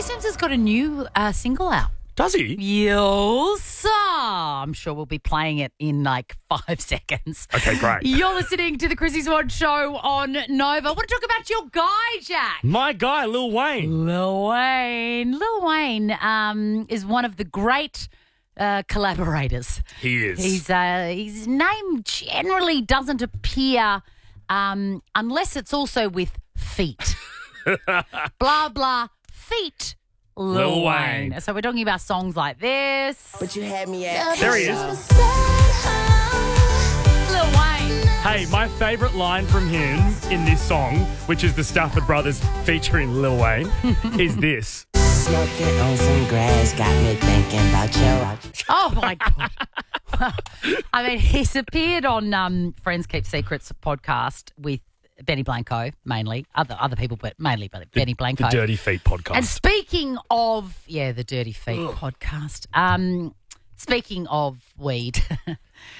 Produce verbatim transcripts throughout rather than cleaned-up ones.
Sims has got a new uh, single out. Does he? Yes. I'm sure we'll be playing it in like five seconds. Okay, great. You're listening to the Chrissy Swan Show on Nova. I want to talk about your guy, Jack. My guy, Lil Wayne. Lil Wayne. Lil Wayne um, is one of the great uh, collaborators. He is. He's, uh, his name generally doesn't appear um, unless it's also with feet. Blah, blah, feet. Lil, Lil Wayne. Wayne. So we're talking about songs like this. But you had me at. There he is. Lil Wayne. Hey, my favourite line from him in this song, which is the Stafford Brothers featuring Lil Wayne, is this. Smoking on some grass got me thinking about you. Oh, my God. Well, I mean, he's appeared on um, Friends Keep Secrets podcast with Benny Blanco, mainly. Other other people, but mainly Benny Blanco. The Dirty Feet podcast. And speaking of, yeah, the Dirty Feet Ugh. podcast, um, speaking of weed, I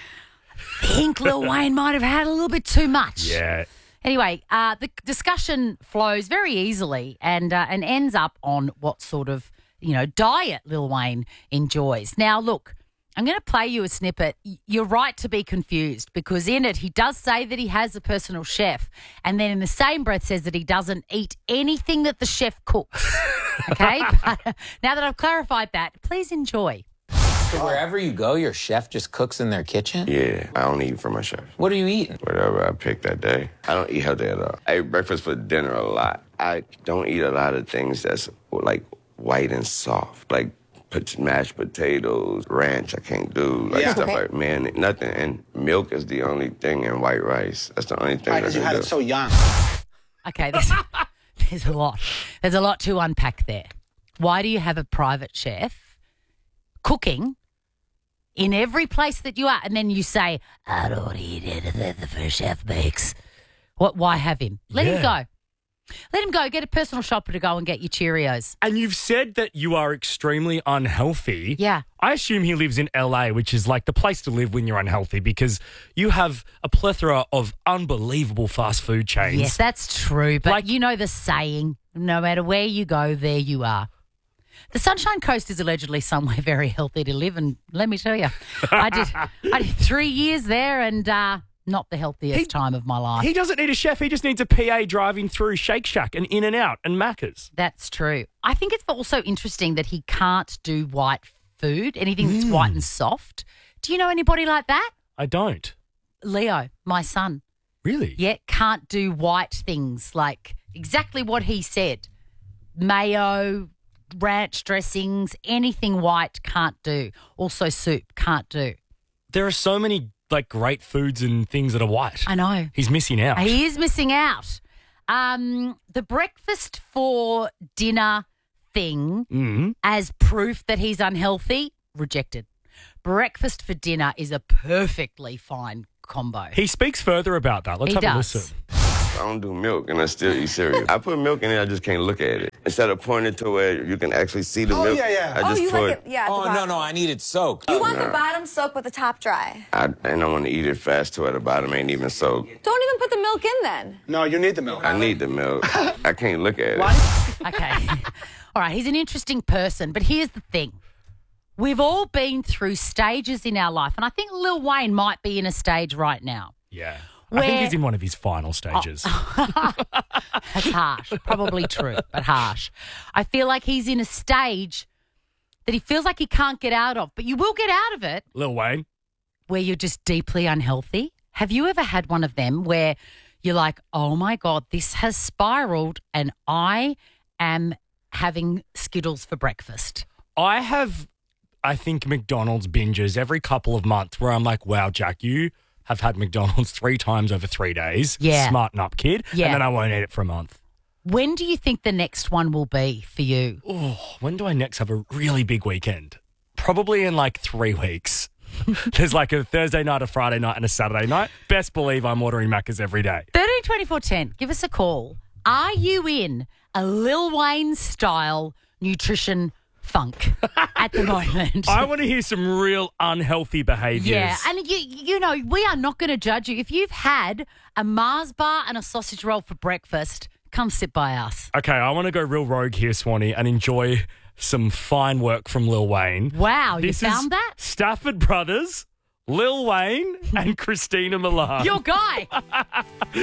think Lil Wayne might have had a little bit too much. Yeah. Anyway, uh, the discussion flows very easily and uh, and ends up on what sort of, you know, diet Lil Wayne enjoys. Now, look, I'm going to play you a snippet. You're right to be confused because in it he does say that he has a personal chef and then in the same breath says that he doesn't eat anything that the chef cooks. Okay? But now that I've clarified that, please enjoy. So wherever you go, your chef just cooks in their kitchen? Yeah, I don't eat for my chef. What are you eating? Whatever I pick that day. I don't eat healthy at all. I eat breakfast for dinner a lot. I don't eat a lot of things that's like white and soft, like mashed potatoes, ranch I can't do, like Yeah. stuff Okay. like, man, nothing. And milk is the only thing, and white rice. That's the only thing Right, I because you can had do. it so young. Okay, there's, there's a lot. There's a lot to unpack there. Why do you have a private chef cooking in every place that you are and then you say, I don't eat anything that the first chef makes? What? Why have him? Let him Yeah. go. Let him go. Get a personal shopper to go and get you Cheerios. And you've said that you are extremely unhealthy. Yeah. I assume he lives in L A, which is like the place to live when you're unhealthy because you have a plethora of unbelievable fast food chains. Yes, that's true. But Like- you know the saying, no matter where you go, there you are. The Sunshine Coast is allegedly somewhere very healthy to live, and let me tell you, I did I did three years there and uh, not the healthiest He- time of my life. He doesn't need a chef. He just needs a P A driving through Shake Shack and In and Out and Macca's. That's true. I think it's also interesting that he can't do white food, anything that's white and soft. Do you know anybody like that? I don't. Leo, my son. Really? Yeah, can't do white things like exactly what he said. Mayo, ranch dressings, anything white can't do. Also soup, can't do. There are so many like great foods and things that are white. I know. He's missing out. He is missing out. Um, the breakfast for dinner thing Mm. as proof that he's unhealthy, rejected. Breakfast for dinner is a perfectly fine combo. He speaks further about that. Let's He have a does. listen. I don't do milk, and I still eat cereal. I put milk in it, I just can't look at it. Instead of pouring it to where you can actually see the Oh, milk, yeah, yeah. I Oh, just you pour like it. it? Yeah. at the Oh, no, bottom. no, I need it soaked. You want the Nah. bottom soaked with the top dry. I, and I want to eat it fast, too, at the bottom ain't even soaked. Don't even put the milk in then. No, you need the milk. I need the milk. I can't look at it. Okay. All right, he's an interesting person, but here's the thing. We've all been through stages in our life, and I think Lil Wayne might be in a stage right now. Yeah. I think Where- he's in one of his final stages. That's harsh. Probably true, but harsh. I feel like he's in a stage that he feels like he can't get out of, but you will get out of it Lil Wayne. where you're just deeply unhealthy. Have you ever had one of them where you're like, oh my God, this has spiraled and I am having Skittles for breakfast? I have, I think, McDonald's binges every couple of months where I'm like, wow, Jack, you have had McDonald's three times over three days. Yeah. Smarten up, kid. Yeah. And then I won't eat it for a month. When do you think the next one will be for you? Oh, when do I next have a really big weekend? Probably in like three weeks. There's like a Thursday night, a Friday night, and a Saturday night. Best believe I'm ordering Macca's every day. thirteen twenty-four ten, give us a call. Are you in a Lil Wayne style nutrition funk at the moment? I want to hear some real unhealthy behaviours. Yeah, and you you know, we are not going to judge you. If you've had a Mars bar and a sausage roll for breakfast, come sit by us. Okay, I want to go real rogue here, Swanee, and enjoy some fine work from Lil Wayne. Wow, This you is found that? Stafford Brothers, Lil Wayne, and Christina Milian. Your guy.